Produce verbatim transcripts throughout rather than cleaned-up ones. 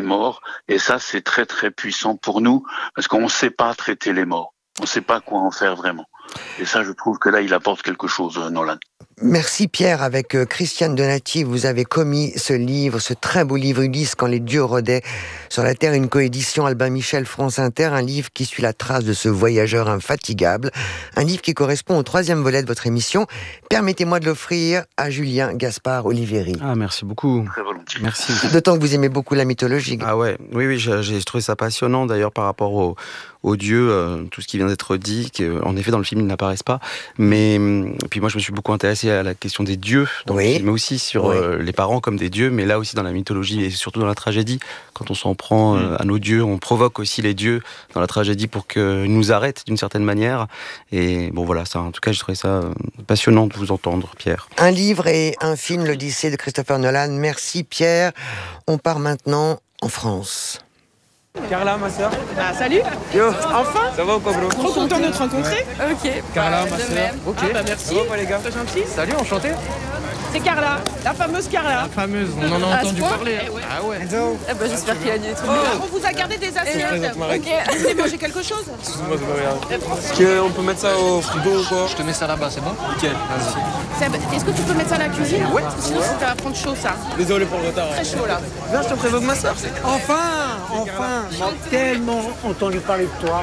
morts. Et ça, c'est très très puissant pour nous, parce qu'on ne sait pas traiter les morts. On ne sait pas quoi en faire vraiment. Et ça, je trouve que là, il apporte quelque chose, Nolan. Merci Pierre. Avec euh, Christiane Donati, vous avez commis ce livre, ce très beau livre Ulysse quand les dieux rôdaient sur la terre, une coédition Albin Michel France Inter, un livre qui suit la trace de ce voyageur infatigable, un livre qui correspond au troisième volet de votre émission. Permettez-moi de l'offrir à Julien Gaspard Oliveri. Ah, merci beaucoup. Très volontiers. Merci. D'autant que vous aimez beaucoup la mythologie. Ah ouais, oui, oui, j'ai, j'ai trouvé ça passionnant d'ailleurs par rapport au, aux dieux, euh, tout ce qui vient d'être dit, qui, euh, en effet dans le film ils n'apparaissent pas. Mais euh, puis moi je me suis beaucoup intéressé à la question des dieux dans oui. le film, mais aussi sur oui. euh, les parents comme des dieux, mais là aussi dans la mythologie et surtout dans la tragédie. Quand on s'en prend euh, à nos dieux, on provoque aussi les dieux dans la tragédie pour qu'ils nous arrêtent d'une certaine manière. Et bon voilà, ça, en tout cas j'ai trouvé ça euh, passionnant de vous entendre, Pierre. Un livre et un film, l'Odyssée de Christopher Nolan. Merci Pierre. On part maintenant en France. Carla, ma sœur. Ah, salut. Yo. Enfin. Ça va ou quoi, bro? Trop content de te rencontrer. Ok. Carla, ma sœur. Ok. Ah, bah merci. Ça va pas, les gars? C'est gentil. Salut, enchanté. C'est Carla, la fameuse Carla. La fameuse, on en a À entendu ce point parler. Eh ouais. Ah ouais. Eh ben, j'espère qu'il y a des trucs bien. On vous a gardé des assiettes. présente Marek. Ok. Vous voulez manger quelque chose? Excuse-moi, c'est pas rien. Est-ce qu'on peut mettre ça au frigo ou quoi? Je te mets ça là-bas, c'est bon? Nickel, vas-y. Seb, est-ce que tu peux mettre ça à la cuisine? Ouais. Parce que sinon, ça va prendre chaud, ça. Désolé pour le retard. Très chaud, là. Viens, je te présente ma sœur. Enfin, enfin, j'ai tellement entendu parler de toi.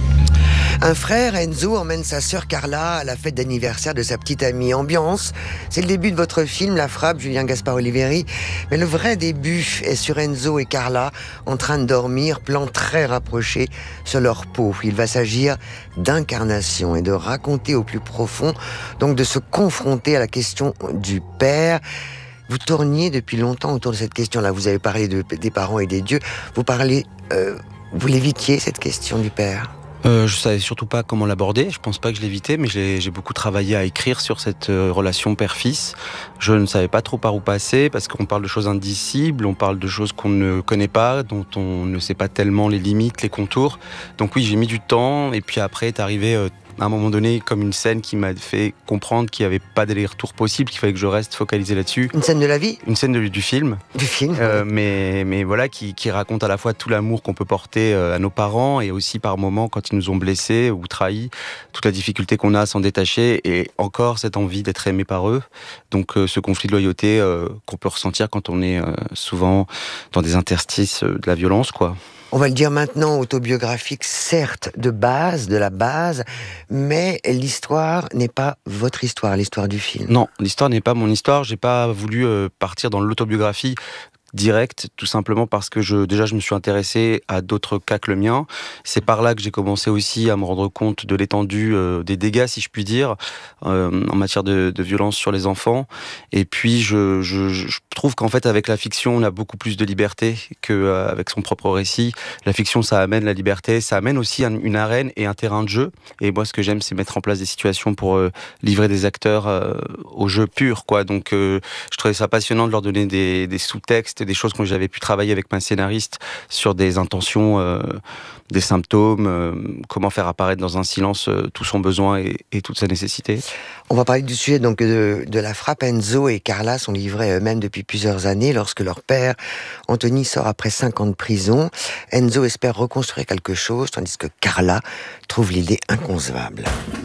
Un frère, Enzo, emmène sa sœur Carla à la fête d'anniversaire de sa petite amie. Ambiance, c'est le début de votre film, La Frappe, Julien Gaspard Oliveri. Mais le vrai début est sur Enzo et Carla, en train de dormir, plan très rapproché sur leur peau. Il va s'agir d'incarnation et de raconter au plus profond, donc de se confronter à la question du père. Vous tourniez depuis longtemps autour de cette question-là. Vous avez parlé de, des parents et des dieux. Vous parlez, euh, vous l'évitiez, cette question du père? Euh, je savais surtout pas comment l'aborder. Je pense pas que je l'évitais, mais j'ai, j'ai beaucoup travaillé à écrire sur cette euh, relation père-fils. Je ne savais pas trop par où passer parce qu'on parle de choses indicibles, on parle de choses qu'on ne connaît pas, dont on ne sait pas tellement les limites, les contours. Donc oui, j'ai mis du temps. Et puis après est arrivé euh, à un moment donné comme une scène qui m'a fait comprendre qu'il n'y avait pas d'aller-retour possible, qu'il fallait que je reste focalisé là-dessus. Une scène de la vie? Une scène de, du film. Du film. Euh, mais, mais voilà, qui, qui raconte à la fois tout l'amour qu'on peut porter euh, à nos parents et aussi par moments quand ils nous ont blessés ou trahis, toute la difficulté qu'on a à s'en détacher et encore cette envie d'être aimé par eux. Donc euh, ce conflit de loyauté euh, qu'on peut ressentir quand on est euh, souvent dans des interstices euh, de la violence, quoi. On va le dire maintenant, autobiographique, certes, de base, de la base, mais l'histoire n'est pas votre histoire, l'histoire du film. Non, l'histoire n'est pas mon histoire. J'ai pas voulu euh, partir dans l'autobiographie direct, tout simplement parce que je, déjà je me suis intéressé à d'autres cas que le mien. C'est par là que j'ai commencé aussi à me rendre compte de l'étendue euh, des dégâts, si je puis dire, euh, en matière de, de violence sur les enfants. Et puis je, je, je trouve qu'en fait avec la fiction on a beaucoup plus de liberté qu'avec son propre récit. La fiction ça amène la liberté, ça amène aussi un, une arène et un terrain de jeu. Et moi ce que j'aime c'est mettre en place des situations pour euh, livrer des acteurs euh, au jeu pur, quoi. Donc euh, je trouvais ça passionnant de leur donner des, des sous-textes, des choses que j'avais pu travailler avec ma scénariste sur des intentions, euh, des symptômes, euh, comment faire apparaître dans un silence euh, tout son besoin et, et toute sa nécessité. On va parler du sujet donc de, de la frappe. Enzo et Carla sont livrés eux-mêmes depuis plusieurs années lorsque leur père, Anthony, sort après cinq ans de prison. Enzo espère reconstruire quelque chose, tandis que Carla trouve l'idée inconcevable.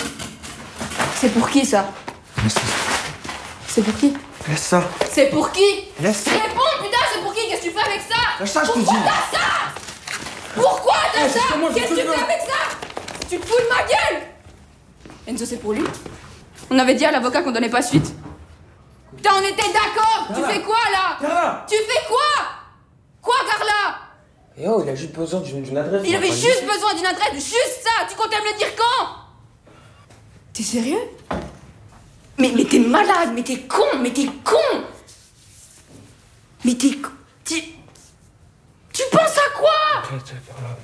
C'est pour qui ça? C'est pour qui? Laisse ça. C'est pour qui? Laisse ça. Réponds, putain, c'est pour qui? Qu'est-ce que tu fais avec ça? Lâche ça, je te dis. Pourquoi t'as ça? Pourquoi t'as Eh, ça? justement, je Qu'est-ce que te tu dis fais non. avec ça? Tu te fous de ma gueule? Enzo, c'est pour lui. On avait dit à l'avocat qu'on donnait pas suite. Putain, on était d'accord. Tu fais quoi là? Carla. Tu fais quoi? Quoi, Carla? Eh oh, il a juste besoin d'une, d'une adresse. Il avait juste besoin d'une adresse, juste ça. Tu comptais me le dire quand? T'es sérieux? Mais, mais t'es malade, mais t'es con, mais t'es con. Mais t'es con. Tu... Tu penses à quoi? Arrête, Carla.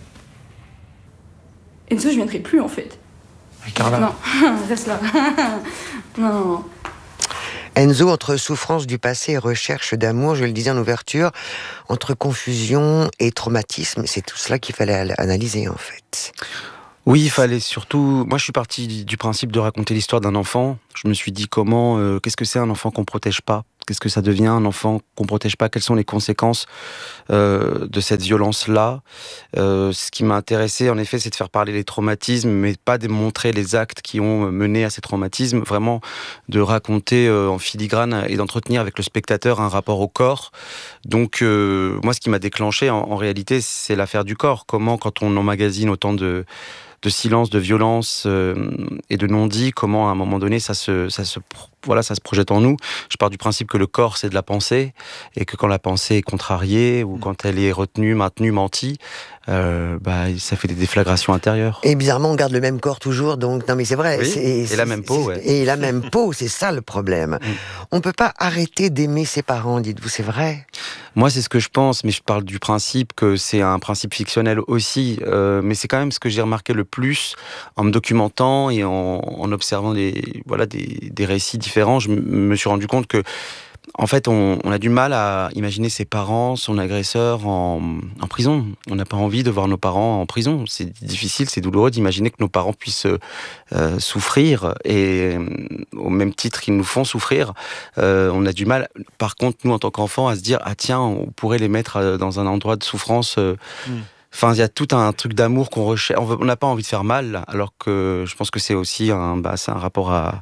Enzo, je viendrai plus en fait. Mais Carla. Non, reste là. Non. Enzo, entre souffrance du passé et recherche d'amour, je le disais en ouverture, entre confusion et traumatisme, c'est tout cela qu'il fallait analyser en fait. Oui, il fallait surtout... Moi, je suis parti du principe de raconter l'histoire d'un enfant. Je me suis dit comment... Euh, qu'est-ce que c'est un enfant qu'on protège pas? Qu'est-ce que ça devient un enfant qu'on protège pas? Quelles sont les conséquences euh, de cette violence-là? euh, Ce qui m'a intéressé, en effet, c'est de faire parler les traumatismes, mais pas de montrer les actes qui ont mené à ces traumatismes. Vraiment, de raconter euh, en filigrane et d'entretenir avec le spectateur un rapport au corps. Donc, euh, moi, ce qui m'a déclenché, en, en réalité, c'est l'affaire du corps. Comment, quand on emmagasine autant de de silence, de violence euh, et de non-dit, comment à un moment donné ça se, ça, se, voilà, ça se projette en nous. Je pars du principe que le corps c'est de la pensée et que quand la pensée est contrariée ou quand elle est retenue, maintenue, mentie, euh, bah, ça fait des déflagrations intérieures. Et bizarrement on garde le même corps toujours, donc non mais c'est vrai. Oui, c'est, et c'est, la même peau. Ouais. Et la même peau, c'est ça le problème. Mm. On peut pas arrêter d'aimer ses parents, dites-vous, c'est vrai? Moi c'est ce que je pense, mais je parle du principe que c'est un principe fictionnel aussi, euh, mais c'est quand même ce que j'ai remarqué le plus en me documentant et en, en observant des, voilà, des, des récits différents. Je m- me suis rendu compte que en fait, on, on a du mal à imaginer ses parents, son agresseur en, en prison. On n'a pas envie de voir nos parents en prison. C'est difficile, c'est douloureux d'imaginer que nos parents puissent euh, souffrir et euh, au même titre qu'ils nous font souffrir. Euh, on a du mal, par contre, nous en tant qu'enfants, à se dire ah tiens, on pourrait les mettre dans un endroit de souffrance. Euh, mmh. Enfin, il y a tout un truc d'amour qu'on recherche. On n'a pas envie de faire mal, alors que je pense que c'est aussi un, bah, c'est un rapport à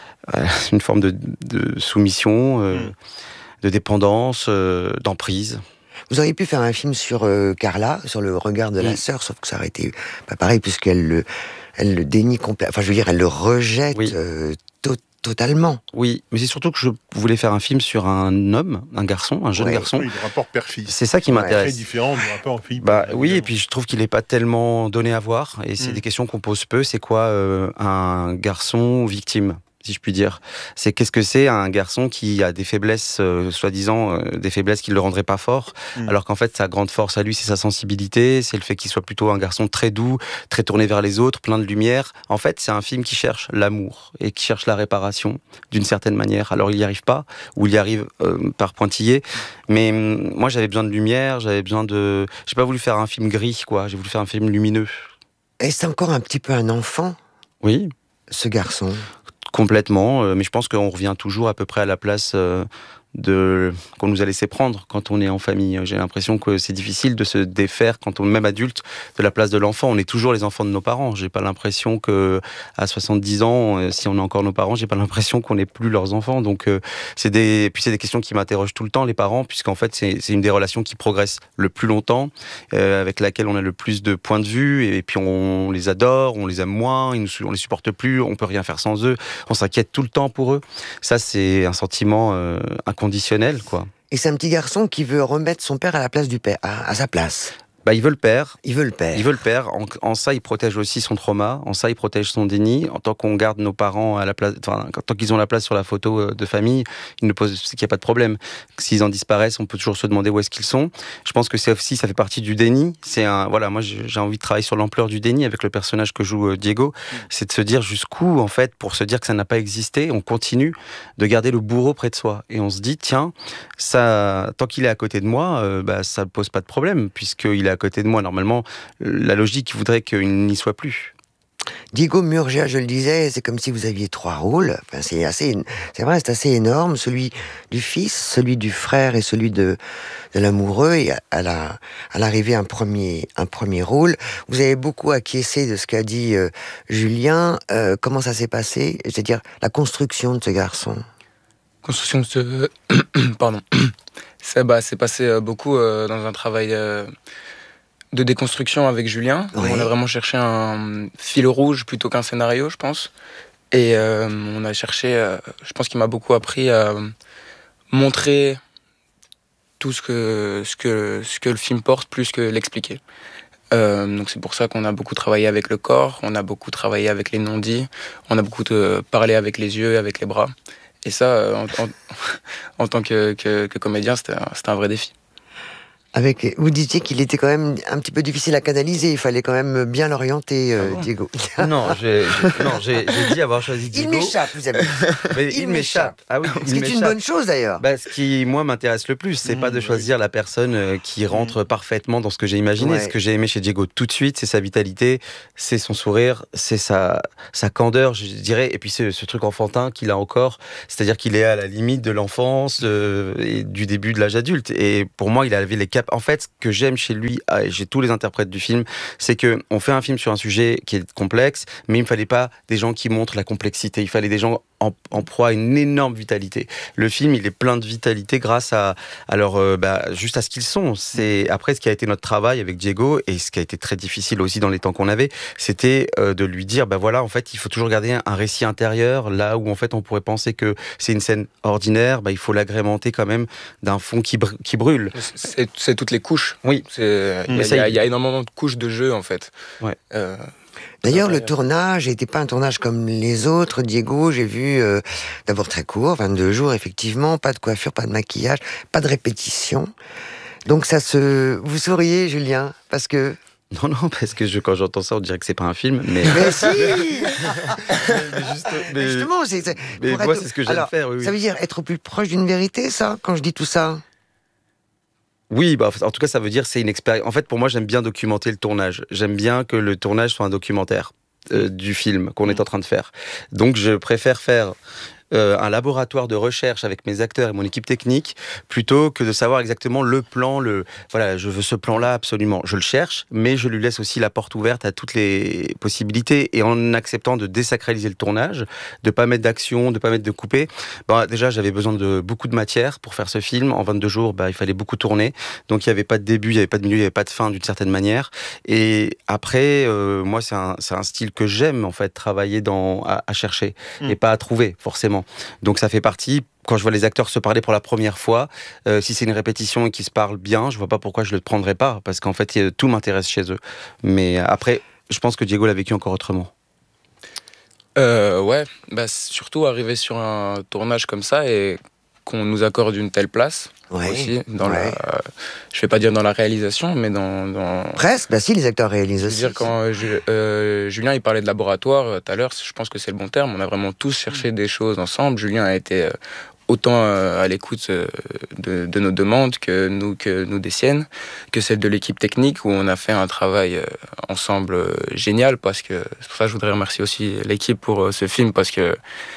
une forme de, de soumission, euh, mmh. de dépendance, euh, d'emprise. Vous auriez pu faire un film sur euh, Carla, sur le regard de mmh. la sœur, sauf que ça aurait été pas pareil, puisqu'elle le, elle le dénie complètement. Enfin, je veux dire, elle le rejette oui. euh, to- totalement. Oui, mais c'est surtout que je voulais faire un film sur un homme, un garçon, un jeune ouais. garçon. Oui, le rapport père-fils. C'est ça qui m'intéresse. Ouais. Très différent du rapport fille. Bah oui, et puis je trouve qu'il n'est pas tellement donné à voir, et c'est mmh. des questions qu'on pose peu. C'est quoi euh, un garçon victime ? Si je puis dire, c'est qu'est-ce que c'est un garçon qui a des faiblesses, euh, soi-disant euh, des faiblesses qui ne le rendraient pas fort, mmh. alors qu'en fait sa grande force à lui c'est sa sensibilité, c'est le fait qu'il soit plutôt un garçon très doux, très tourné vers les autres, plein de lumière. En fait c'est un film qui cherche l'amour et qui cherche la réparation d'une certaine manière. Alors il n'y arrive pas, ou il y arrive euh, par pointillés, mais euh, moi j'avais besoin de lumière, j'avais besoin de... J'ai pas voulu faire un film gris, quoi. J'ai voulu faire un film lumineux. Et c'est encore un petit peu un enfant, oui, ce garçon. Complètement, euh, mais je pense qu'on revient toujours à peu près à la place euh, de qu'on nous a laissé prendre quand on est en famille. J'ai l'impression que c'est difficile de se défaire quand on est même adulte de la place de l'enfant. On est toujours les enfants de nos parents. J'ai pas l'impression que à soixante-dix ans, euh, si on est encore nos parents, j'ai pas l'impression qu'on n'est plus leurs enfants. Donc euh, c'est des et puis c'est des questions qui m'interrogent tout le temps, les parents, puisqu'en fait c'est, c'est une des relations qui progresse le plus longtemps, euh, avec laquelle on a le plus de points de vue, et, et puis on les adore, on les aime moins, ils nous, on les supporte plus, on peut rien faire sans eux, on s'inquiète tout le temps pour eux. Ça c'est un sentiment euh, conditionnel, quoi. Et c'est un petit garçon qui veut remettre son père à la place du père, à, à sa place. Bah, il veut le père. Il veut le père. Il veut le père. En, en ça, il protège aussi son trauma. En ça, il protège son déni. En tant qu'on garde nos parents à la place, enfin, tant qu'ils ont la place sur la photo de famille, ils ne posent, c'est qu'il n'y a pas de problème. S'ils en disparaissent, on peut toujours se demander où est-ce qu'ils sont. Je pense que c'est aussi, ça fait partie du déni. C'est un, voilà, moi, j'ai envie de travailler sur l'ampleur du déni avec le personnage que joue Diego. C'est de se dire jusqu'où, en fait, pour se dire que ça n'a pas existé, on continue de garder le bourreau près de soi. Et on se dit, tiens, ça, tant qu'il est à côté de moi, euh, bah, ça ne pose pas de problème, puisqu'il est à côté de moi. Normalement, la logique voudrait qu'il n'y soit plus. Diego Murgia, je le disais, c'est comme si vous aviez trois rôles. Enfin, c'est assez, c'est vrai, c'est assez énorme. Celui du fils, celui du frère et celui de, de l'amoureux. Et à la, à l'arrivée, un premier, un premier rôle. Vous avez beaucoup acquiescé de ce qu'a dit euh, Julien. Euh, comment ça s'est passé? C'est-à-dire la construction de ce garçon. Construction de ce, pardon. Ça, bah, c'est passé beaucoup euh, dans un travail. Euh... de déconstruction avec Julien. Oui. On a vraiment cherché un fil rouge plutôt qu'un scénario, je pense. Et euh, on a cherché, euh, je pense qu'il m'a beaucoup appris à montrer tout ce que, ce que, ce que le film porte, plus que l'expliquer. Euh, donc c'est pour ça qu'on a beaucoup travaillé avec le corps, on a beaucoup travaillé avec les non-dits, on a beaucoup de, parlé avec les yeux, avec les bras. Et ça, en, en, en tant que, que, que comédien, c'était un, c'était un vrai défi. Avec, vous disiez qu'il était quand même un petit peu difficile à canaliser. Il fallait quand même bien l'orienter, euh, ah bon Diego. Non, j'ai, j'ai, non, j'ai, j'ai dit avoir choisi Diego. Il m'échappe, vous avez dit. Mais il, il m'échappe. m'échappe. Ah oui, ce qui est une bonne chose d'ailleurs. Bah, ce qui, moi, m'intéresse le plus, c'est mmh, pas de choisir oui. la personne qui rentre mmh. parfaitement dans ce que j'ai imaginé. Ouais. Ce que j'ai aimé chez Diego tout de suite, c'est sa vitalité, c'est son sourire, c'est sa, sa candeur, je dirais. Et puis c'est ce truc enfantin qu'il a encore. C'est-à-dire qu'il est à la limite de l'enfance euh, et du début de l'âge adulte. Et pour moi, il avait les capacités. En fait, ce que j'aime chez lui, et chez tous les interprètes du film, c'est que on fait un film sur un sujet qui est complexe, mais il me fallait pas des gens qui montrent la complexité. Il fallait des gens en, en proie à une énorme vitalité. Le film, il est plein de vitalité grâce à, à leur, euh, bah, juste à ce qu'ils sont. C'est après ce qui a été notre travail avec Diego et ce qui a été très difficile aussi dans les temps qu'on avait, c'était euh, de lui dire, bah voilà, en fait, il faut toujours garder un, un récit intérieur là où en fait on pourrait penser que c'est une scène ordinaire, bah il faut l'agrémenter quand même d'un fond qui, br- qui brûle. C'est, c'est toutes les couches. Oui. C'est, il, y a, il y a énormément de couches de jeu en fait. Ouais. Euh, D'ailleurs, le tournage n'était pas un tournage comme les autres. Diego, j'ai vu euh, d'abord très court, vingt-deux jours, effectivement, pas de coiffure, pas de maquillage, pas de répétition. Donc ça se... Vous souriez, Julien, parce que... Non, non, parce que je, quand j'entends ça, on dirait que c'est pas un film, mais... Mais si mais, juste, mais Justement, c'est... c'est mais moi, être... c'est ce que j'aime Alors, faire, oui, oui. Ça veut dire être au plus proche d'une vérité, ça, quand je dis tout ça? Oui, bah, en tout cas, ça veut dire que c'est une expérience. En fait, pour moi, j'aime bien documenter le tournage. J'aime bien que le tournage soit un documentaire euh, du film qu'on est en train de faire. Donc, je préfère faire euh, un laboratoire de recherche avec mes acteurs et mon équipe technique plutôt que de savoir exactement le plan. Le voilà, je veux ce plan-là absolument. Je le cherche, mais je lui laisse aussi la porte ouverte à toutes les possibilités et en acceptant de désacraliser le tournage, de pas mettre d'action, de pas mettre de coupé. Bah, déjà, j'avais besoin de beaucoup de matière pour faire ce film. En vingt-deux jours, bah, il fallait beaucoup tourner. Donc, il n'y avait pas de début, il n'y avait pas de milieu, il n'y avait pas de fin d'une certaine manière. Et après, euh, moi, c'est un, c'est un style que j'aime, en fait, travailler dans, à, à chercher mmh. et pas à trouver, forcément. Donc, ça fait partie. Quand je vois les acteurs se parler pour la première fois, euh, si c'est une répétition et qu'ils se parlent bien, je vois pas pourquoi je le prendrais pas, parce qu'en fait, tout m'intéresse chez eux. Mais après, je pense que Diego l'a vécu encore autrement. Euh, ouais, bah, surtout arriver sur un tournage comme ça et qu'on nous accorde une telle place ouais, aussi dans ouais. la, euh, je vais pas dire dans la réalisation, mais dans, dans... presque. Bah si, les acteurs réalisent aussi. Dire quand euh, je, euh, Julien il parlait de laboratoire euh, tout à l'heure, je pense que c'est le bon terme. On a vraiment tous cherché mmh. des choses ensemble. Julien a été euh, autant euh, à l'écoute euh, de, de nos demandes que nous que nous des siennes, que celle de l'équipe technique où on a fait un travail euh, ensemble euh, génial. Parce que c'est pour ça que je voudrais remercier aussi l'équipe pour euh, ce film parce que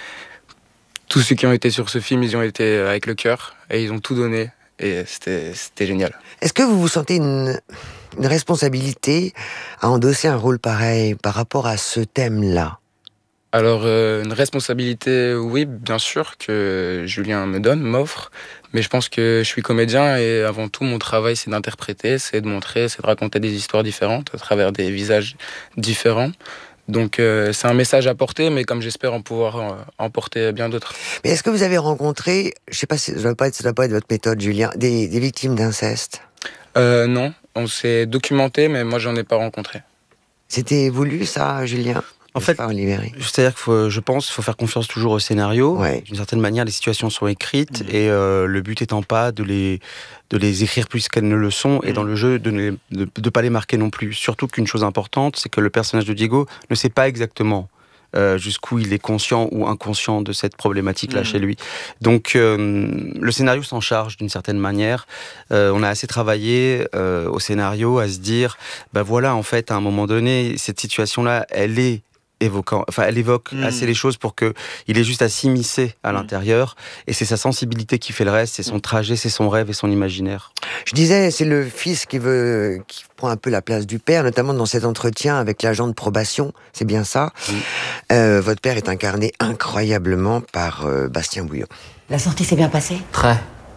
tous ceux qui ont été sur ce film, ils ont été avec le cœur et ils ont tout donné et c'était, c'était génial. Est-ce que vous vous sentez une, une responsabilité à endosser un rôle pareil par rapport à ce thème-là ? Alors, euh, une responsabilité, oui, bien sûr, que Julien me donne, m'offre, mais je pense que je suis comédien et avant tout, mon travail, c'est d'interpréter, c'est de montrer, c'est de raconter des histoires différentes à travers des visages différents. Donc euh, c'est un message à porter, mais comme j'espère en pouvoir euh, en porter bien d'autres. Mais est-ce que vous avez rencontré, je sais pas si ça doit pas être, ça doit pas être votre méthode, Julien, des, des victimes d'inceste ? euh, Non, on s'est documenté, mais moi j'en ai pas rencontré. C'était voulu ça, Julien ? En fait, c'est-à-dire que je pense qu'il faut faire confiance toujours au scénario. Ouais. D'une certaine manière, les situations sont écrites mmh. et euh, le but étant pas de les de les écrire plus qu'elles ne le sont mmh. et dans le jeu de ne de, de pas les marquer non plus. Surtout qu'une chose importante, c'est que le personnage de Diego ne sait pas exactement euh, jusqu'où il est conscient ou inconscient de cette problématique-là mmh. chez lui. Donc euh, le scénario s'en charge d'une certaine manière. Euh, on a assez travaillé euh, au scénario à se dire, ben voilà, en fait, à un moment donné, cette situation-là, elle est évoquant, enfin, elle évoque mmh. assez les choses pour que il ait juste à s'immiscer à mmh. l'intérieur. Et c'est sa sensibilité qui fait le reste, c'est son trajet, c'est son rêve et son imaginaire. Je disais, c'est le fils qui veut, qui prend un peu la place du père, notamment dans cet entretien avec l'agent de probation. C'est bien ça. Mmh. Euh, votre père est incarné incroyablement par euh, Bastien Bouillon. La sortie s'est bien passée ? Très.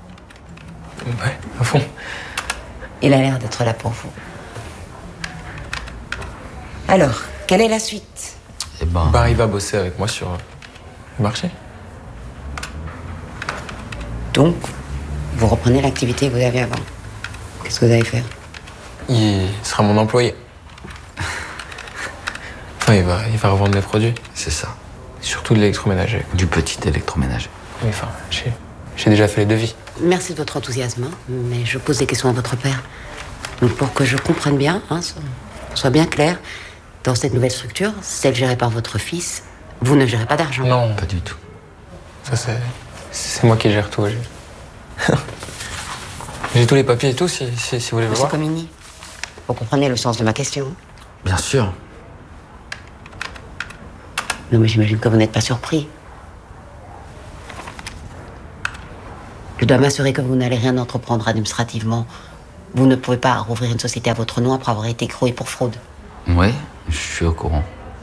Ouais, à fond. Il a l'air d'être là pour vous. Alors, quelle est la suite ? Eh ben... Bah, il va bosser avec moi sur le marché. Donc, vous reprenez l'activité que vous aviez avant. Qu'est-ce que vous allez faire ? Il sera mon employé. Enfin, il va, il va revendre les produits. C'est ça. Surtout de l'électroménager. Du petit électroménager. Oui, enfin, chez... J'ai déjà fait les devis. Merci de votre enthousiasme, hein, mais je pose des questions à votre père. Donc pour que je comprenne bien, hein, qu'on soit bien clair, dans cette nouvelle structure, celle gérée par votre fils, vous ne gérez pas d'argent. Non, Pas du tout. ça c'est... C'est moi qui gère tout. J'ai, j'ai tous les papiers et tout, si, si, si vous voulez le Monsieur voir. Comini, vous comprenez le sens de ma question? Bien sûr. Non, mais j'imagine que vous n'êtes pas surpris. Je dois m'assurer que vous n'allez rien entreprendre administrativement. Vous ne pouvez pas rouvrir une société à votre nom après avoir été écroué pour fraude. Ouais, je suis au courant.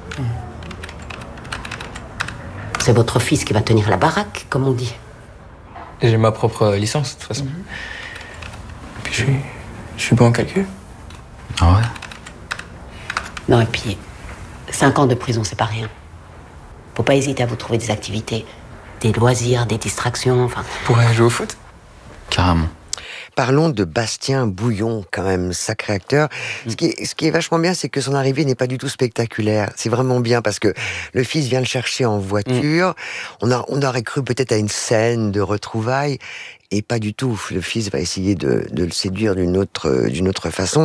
C'est votre fils qui va tenir la baraque, comme on dit. Et j'ai ma propre licence, de toute façon. Et puis je suis... Je suis bon en calcul. Ah ouais? Non, et puis, cinq ans de prison, c'est pas rien. Faut pas hésiter à vous trouver des activités, des loisirs, des distractions, enfin... Pour aller jouer au foot? Carrément. Parlons de Bastien Bouillon, quand même, sacré acteur. Ce qui est, ce qui est vachement bien, c'est que son arrivée n'est pas du tout spectaculaire. C'est vraiment bien parce que le fils vient le chercher en voiture. Mm. On, a, on aurait cru peut-être à une scène de retrouvailles. Et pas du tout. Le fils va essayer de, de le séduire d'une autre, d'une autre façon.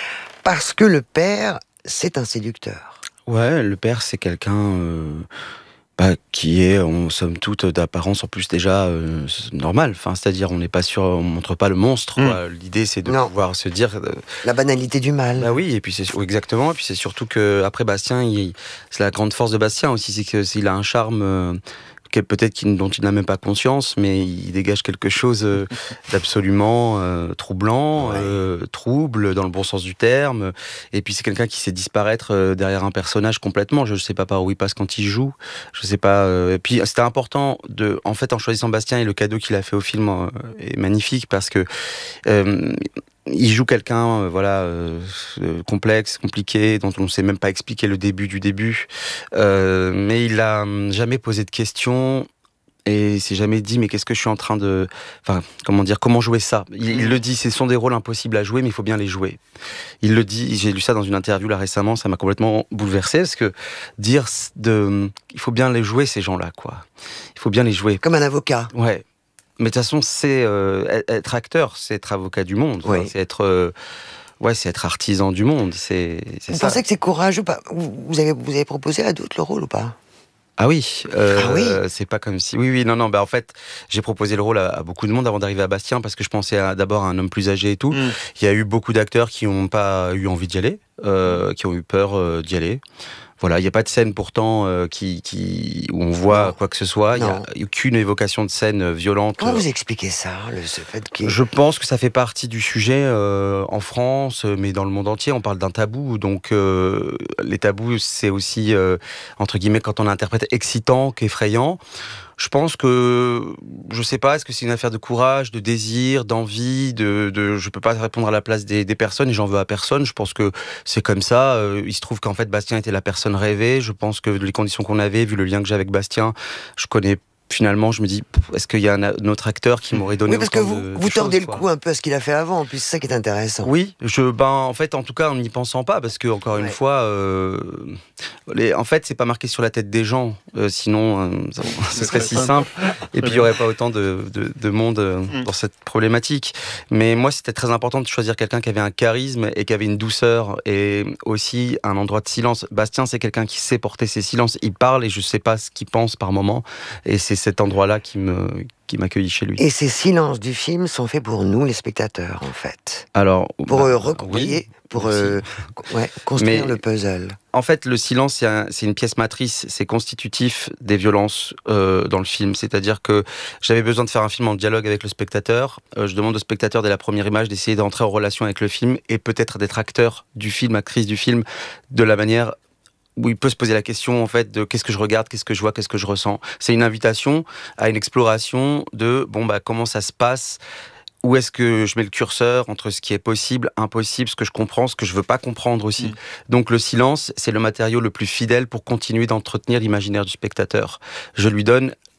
Parce que le père, c'est un séducteur. Ouais, le père, c'est quelqu'un... Euh... Bah, qui est, en somme toute, d'apparence en plus déjà euh, normale. Enfin, c'est-à-dire, on n'est pas sûr, on montre pas le monstre. Mmh. Quoi. L'idée, c'est de non. pouvoir se dire euh, la banalité du mal. Bah oui, et puis c'est exactement. Et puis c'est surtout que après Bastien, il, c'est la grande force de Bastien aussi, c'est que s'il a un charme. Euh, peut-être qu'il, dont il n'a même pas conscience, mais il dégage quelque chose euh, d'absolument euh, troublant, ouais. euh, trouble dans le bon sens du terme. Et puis c'est quelqu'un qui sait disparaître euh, derrière un personnage complètement. Je ne sais pas par où il passe quand il joue. Je sais pas. Euh, et puis c'était important de, en fait, en choisissant Bastien et le cadeau qu'il a fait au film euh, est magnifique parce que. Euh, Il joue quelqu'un, euh, voilà, euh, complexe, compliqué, dont on ne sait même pas expliquer le début du début. Euh, mais il a jamais posé de questions et il s'est jamais dit mais qu'est-ce que je suis en train de, enfin, comment dire, comment jouer ça. Il, il le dit, ce sont des rôles impossibles à jouer, mais il faut bien les jouer. Il le dit. J'ai lu ça dans une interview là récemment, ça m'a complètement bouleversé parce que dire de, il faut bien les jouer ces gens-là, quoi. Il faut bien les jouer. Comme un avocat. Ouais. Mais de toute façon, c'est euh, être acteur, c'est être avocat du monde. Oui. Enfin, c'est être, euh, ouais, c'est être artisan du monde. C'est, c'est vous ça. pensez que c'est courageux? Vous avez, vous avez proposé à d'autres le rôle ou pas? Ah oui, euh, ah oui. C'est pas comme si. Oui, oui, non, non. Bah en fait, j'ai proposé le rôle à, à beaucoup de monde avant d'arriver à Bastien parce que je pensais à, d'abord à un homme plus âgé et tout. Mm. Il y a eu beaucoup d'acteurs qui n'ont pas eu envie d'y aller, euh, qui ont eu peur euh, d'y aller. Voilà, il n'y a pas de scène pourtant euh, qui, qui, où on voit non. quoi que ce soit. Il n'y a aucune évocation de scène violente. Comment vous expliquez ça, le, ce fait que... Je pense que ça fait partie du sujet euh, en France, mais dans le monde entier. On parle d'un tabou. Donc, euh, les tabous, c'est aussi, euh, entre guillemets, quand on interprète excitant qu'effrayant. Je pense que, je sais pas, est-ce que c'est une affaire de courage, de désir, d'envie, de, de je peux pas répondre à la place des, des personnes et j'en veux à personne. Je pense que c'est comme ça. Euh, il se trouve qu'en fait, Bastien était la personne rêvée. Je pense que les conditions qu'on avait, vu le lien que j'ai avec Bastien, je connais finalement, je me dis, est-ce qu'il y a un, un autre acteur qui m'aurait donné oui, parce que vous, de, vous de tordez choses, le quoi. cou un peu à ce qu'il a fait avant, puis c'est ça qui est intéressant. Oui, je, ben, en fait, en tout cas, en n'y pensant pas, parce que, encore ouais. une fois, euh, les, en fait, c'est pas marqué sur la tête des gens, euh, sinon, euh, ça, ce serait si simple, et puis il y aurait pas autant de, de, de monde euh, mm. dans cette problématique. Mais moi, c'était très important de choisir quelqu'un qui avait un charisme et qui avait une douceur, et aussi un endroit de silence. Bastien, c'est quelqu'un qui sait porter ses silences, il parle, et je sais pas ce qu'il pense par moment, et c'est cet endroit-là qui Me, qui m'accueille chez lui. Et ces silences du film sont faits pour nous, les spectateurs, en fait. Alors, pour bah, euh, recopier, oui, pour euh, ouais, construire Mais, le puzzle. En fait, le silence, c'est, un, c'est une pièce matrice, c'est constitutif des violences euh, dans le film. C'est-à-dire que j'avais besoin de faire un film en dialogue avec le spectateur. Euh, je demande au spectateur, dès la première image, d'essayer d'entrer en relation avec le film et peut-être d'être acteur du film, actrice du film, de la manière où il peut se poser la question, en fait, de qu'est-ce que je regarde, qu'est-ce que je vois, qu'est-ce que je ressens. C'est une invitation à une exploration de, bon, bah, comment ça se passe, où est-ce que je mets le curseur entre ce qui est possible, impossible, ce que je comprends, ce que je veux pas comprendre aussi. Mmh. Donc, le silence, c'est le matériau le plus fidèle pour continuer d'entretenir l'imaginaire du spectateur. Je lui donne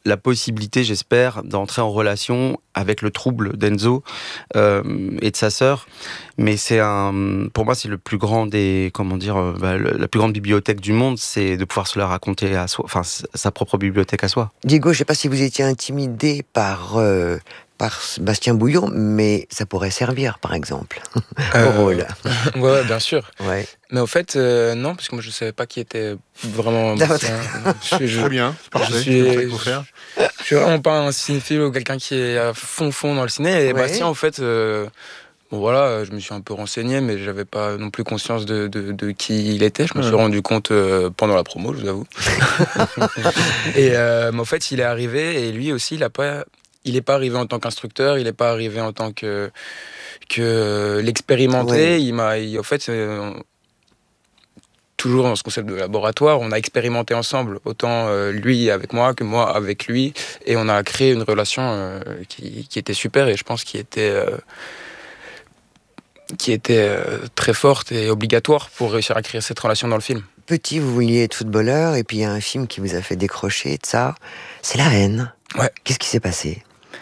la possibilité, j'espère, d'entrer en relation avec le trouble d'Enzo euh, et de sa sœur. Mais c'est un, pour moi, c'est le plus grand des, comment dire, euh, bah, le, la plus grande bibliothèque du monde, c'est de pouvoir se la raconter à soi, enfin, sa propre bibliothèque à soi. Diego, je ne sais pas si vous étiez intimidé par, euh, par Bastien Bouillon, mais ça pourrait servir, par exemple, euh, au rôle. Ouais, bien sûr. Ouais. Mais au fait, euh, non, parce que moi je ne savais pas qui était vraiment Bastien. Je, je, Très bien, c'est parfait. Je suis, c'est ça qu'il faut faire. Je, je suis vraiment pas un cinéphile ou quelqu'un qui est à fond fond dans le ciné. Et ouais. Bastien, en fait, euh, bon voilà, je me suis un peu renseigné, mais j'avais pas non plus conscience de, de, de qui il était. Je me ouais. suis rendu compte euh, pendant la promo, je vous avoue. Et euh, mais en fait, il est arrivé et lui aussi, il a pas, il est pas arrivé en tant qu'instructeur, il est pas arrivé en tant que que l'expérimenté. Ouais. Il m'a, il, en fait. Euh, toujours dans ce concept de laboratoire, on a expérimenté ensemble, autant euh, lui avec moi que moi avec lui, et on a créé une relation euh, qui, qui était super et je pense qui était, euh, qui était euh, très forte et obligatoire pour réussir à créer cette relation dans le film. Petit, vous vouliez être footballeur, et puis il y a un film qui vous a fait décrocher de ça, c'est La Haine. Ouais. Qu'est-ce qui s'est passé ?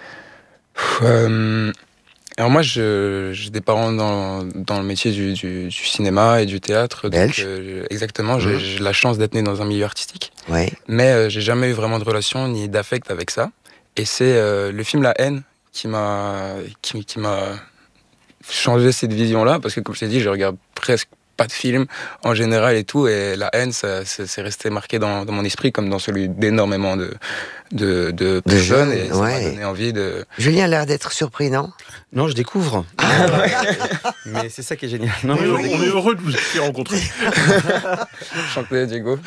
euh, Alors moi, je, j'ai des parents dans, dans le métier du, du, du cinéma et du théâtre. Belge. Donc, euh, exactement, mmh. j'ai, j'ai la chance d'être né dans un milieu artistique. Ouais. Mais euh, j'ai jamais eu vraiment de relation ni d'affect avec ça. Et c'est euh, le film La Haine qui m'a, qui, qui m'a changé cette vision-là. Parce que comme je t'ai dit, je regarde presque pas de films en général et tout. Et La Haine, ça, ça, c'est resté marqué dans, dans mon esprit comme dans celui d'énormément de, de, de personnes. Et ça ouais. m'a donné envie de... Julien a l'air d'être surpris, non ? Non, je découvre. Mais c'est ça qui est génial. Non, on, est, on est heureux de vous avoir rencontré. Enchanté, Diego.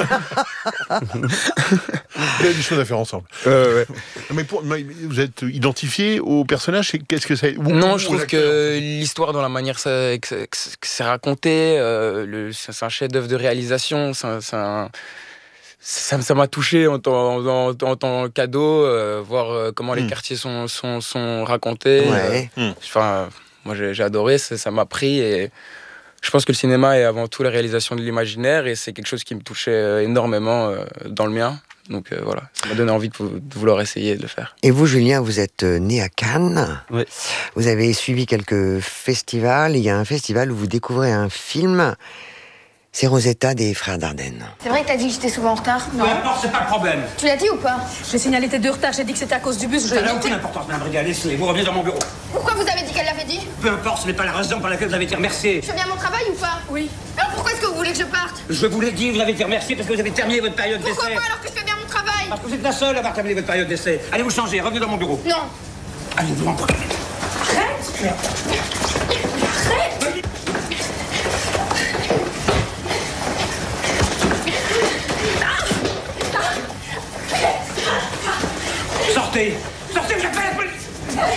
Il y a des choses à faire ensemble. Euh, ouais. Mais, pour, mais vous êtes identifié au personnage, qu'est-ce que c'est ? Non, je trouve que l'histoire, dans la manière que, que, que c'est raconté, euh, le, c'est un chef-d'œuvre de réalisation. C'est un, c'est un, ça, ça m'a touché en tant, en, en tant que cadeau, euh, voir euh, comment mmh. les quartiers sont, sont, sont racontés. Ouais. Euh, mmh. Enfin, moi, j'ai, j'ai adoré, ça, ça m'a pris. Et je pense que le cinéma est avant tout la réalisation de l'imaginaire, et c'est quelque chose qui me touchait énormément euh, dans le mien. Donc euh, voilà, ça m'a donné envie de, de vouloir essayer de le faire. Et vous, Julien, vous êtes né à Cannes. Oui. Vous avez suivi quelques festivals. Il y a un festival où vous découvrez un film. C'est Rosetta des Frères Dardenne. C'est vrai que t'as dit que j'étais souvent en retard ? Non. Peu importe, c'est pas le problème. Tu l'as dit ou pas ? J'ai signalé tes deux retards, j'ai dit que c'était à cause du bus. Ça n'a aucune importance, Mme Brigade, laissez-les, vous revenez dans mon bureau. Pourquoi vous avez dit qu'elle l'avait dit ? Peu importe, ce n'est pas la raison pour laquelle vous avez été remercié. Je fais bien mon travail ou pas ? Oui. Alors pourquoi est-ce que vous voulez que je parte ? Je vous l'ai dit, vous avez été remercié parce que vous avez terminé votre période d'essai. Pourquoi pas alors que je fais bien mon travail ? Parce que vous êtes la seule à avoir terminé votre période d'essai. Allez vous changer, revenez dans mon bureau. Non. Allez vous en Arrête ! Arrête ! Sortez ! Sortez, vous appelez la police !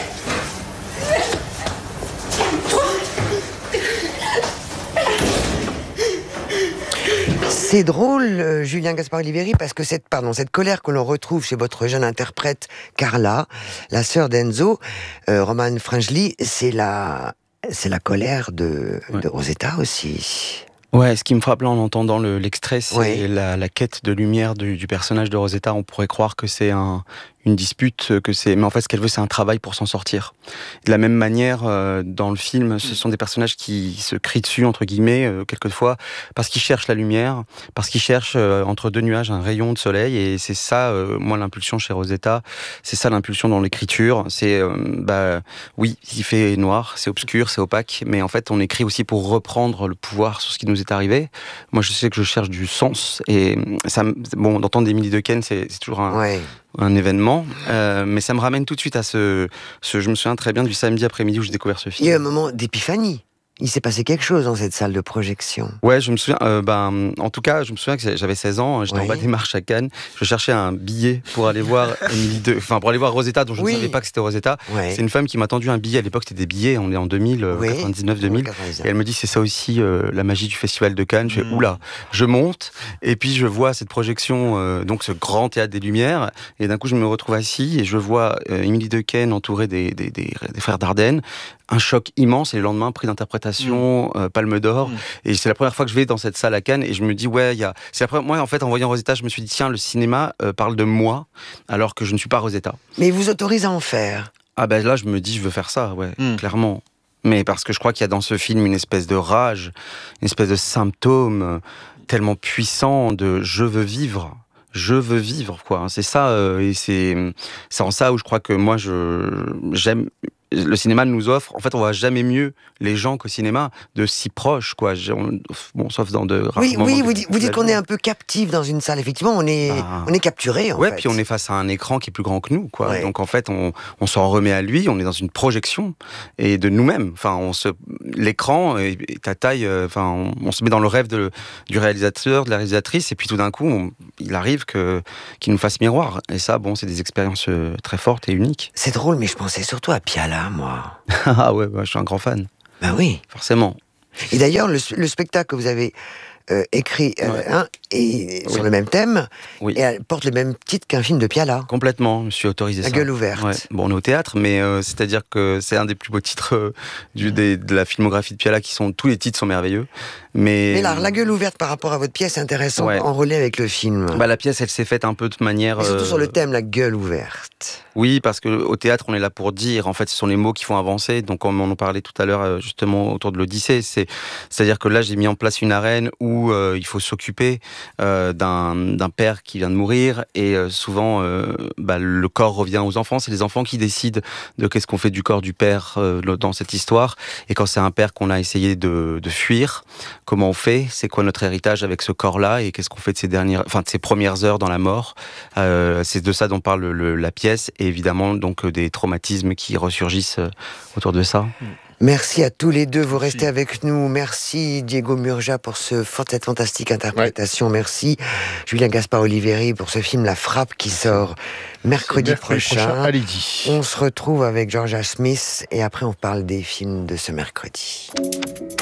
C'est drôle, euh, Julien Gaspard-Oliveri, parce que cette, pardon, cette colère que l'on retrouve chez votre jeune interprète, Carla, la sœur d'Enzo, euh, Roman Frangeli, c'est la, c'est la colère de, ouais. de Rosetta aussi. Ouais, ce qui me frappe là en entendant le, l'extrait, c'est ouais. la, la quête de lumière du, du personnage de Rosetta. On pourrait croire que c'est un, une dispute, que c'est, mais en fait, ce qu'elle veut, c'est un travail pour s'en sortir. De la même manière, euh, dans le film, ce sont des personnages qui se crient dessus, entre guillemets, euh, quelquefois, parce qu'ils cherchent la lumière, parce qu'ils cherchent euh, entre deux nuages un rayon de soleil, et c'est ça, euh, moi, l'impulsion chez Rosetta, c'est ça l'impulsion dans l'écriture, c'est, euh, bah, oui, il fait noir, c'est obscur, c'est opaque, mais en fait, on écrit aussi pour reprendre le pouvoir sur ce qui nous est arrivé. Moi, je sais que je cherche du sens, et ça, bon, d'entendre Émilie Dequesne, c'est, c'est toujours un... Ouais. un événement, euh, mais ça me ramène tout de suite à ce, ce... Je me souviens très bien du samedi après-midi où j'ai découvert ce film. Il y a eu un moment d'épiphanie. Il s'est passé quelque chose dans cette salle de projection. Ouais, je me souviens, euh, ben, en tout cas, je me souviens que j'avais seize ans, j'étais oui. en bas des marches à Cannes, je cherchais un billet pour aller voir Émilie de... enfin, pour aller voir Rosetta, dont je oui. ne savais pas que c'était Rosetta. Ouais. C'est une femme qui m'a tendu un billet, à l'époque c'était des billets, on est en deux mille, oui. quatre-vingt-dix-neuf deux mille, quatre-vingt-dix-neuf. Et elle me dit c'est ça aussi euh, la magie du festival de Cannes. Je fais, mmh. oula, je monte, et puis je vois cette projection, euh, donc ce grand théâtre des Lumières, et d'un coup je me retrouve assis, et je vois euh, Émilie Dequesne entourée des, des, des, des frères Dardenne, un choc immense, et le lendemain, prix d'interprétation représentation, mmh. euh, Palme d'Or. Mmh. Et c'est la première fois que je vais dans cette salle à Cannes et je me dis, ouais, il y a. C'est la première... Moi, en fait, en voyant Rosetta, je me suis dit, tiens, le cinéma euh, parle de moi, alors que je ne suis pas Rosetta. Mais il vous autorise à en faire? Ah ben là, je me dis, je veux faire ça, ouais, mmh. clairement. Mais parce que je crois qu'il y a dans ce film une espèce de rage, une espèce de symptôme tellement puissant de je veux vivre. Je veux vivre, quoi. C'est ça, euh, et c'est, c'est en ça où je crois que moi, je, j'aime. Le cinéma nous offre, en fait, on voit jamais mieux les gens qu'au cinéma, de si proches, quoi. On, bon, sauf dans de rares oui, moments. Oui, de, vous, dites, vous dites qu'on est un peu captif dans une salle. Effectivement, on est, ah. on est capturé, en ouais, fait. puis on est face à un écran qui est plus grand que nous, quoi. Ouais. Donc, en fait, on, on s'en remet à lui, on est dans une projection, et de nous-mêmes. Enfin, on se, l'écran est, est à taille, euh, enfin, on, on se met dans le rêve de, du réalisateur, de la réalisatrice, et puis tout d'un coup, on, il arrive que, qu'il nous fasse miroir. Et ça, bon, c'est des expériences très fortes et uniques. C'est drôle, mais je pensais surtout à Piala, moi. Ah ouais, bah, je suis un grand fan. Ben oui. Forcément. Et d'ailleurs, le, le spectacle que vous avez euh, écrit euh, ouais. hein, est oui. sur le même thème, oui. et elle porte le même titre qu'un film de Piala. Complètement, je me suis autorisé La ça. La gueule ouverte. Ouais. Bon, on est au théâtre, mais euh, c'est-à-dire que c'est un des plus beaux titres euh, du, des, de la filmographie de Piala, qui sont, tous les titres sont merveilleux. Mais, mais là, La gueule ouverte par rapport à votre pièce, c'est intéressant, ouais. en relais avec le film. Bah, la pièce, elle s'est faite un peu de manière... Et surtout euh... sur le thème, la gueule ouverte. Oui, parce qu'au théâtre, on est là pour dire. En fait, ce sont les mots qui font avancer. Donc, comme on en parlait tout à l'heure, justement, autour de l'Odyssée, c'est, c'est-à-dire que là, j'ai mis en place une arène où euh, il faut s'occuper euh, d'un, d'un père qui vient de mourir. Et euh, souvent, euh, bah, le corps revient aux enfants. C'est les enfants qui décident de qu'est-ce qu'on fait du corps du père euh, dans cette histoire. Et quand c'est un père qu'on a essayé de, de fuir, comment on fait? C'est quoi notre héritage avec ce corps-là? Et qu'est-ce qu'on fait de ses dernières, enfin, de ses premières heures dans la mort? euh, C'est de ça dont parle le, la pièce. Et évidemment, donc, des traumatismes qui ressurgissent autour de ça. Merci à tous les deux, vous restez avec nous. Merci Diego Murgia pour ce, cette fantastique interprétation. Ouais. Merci Julien Gaspard Oliveri pour ce film La Frappe qui sort mercredi, mercredi prochain. prochain. Allez-y. On se retrouve avec Georgia Smith et après on parle des films de ce mercredi.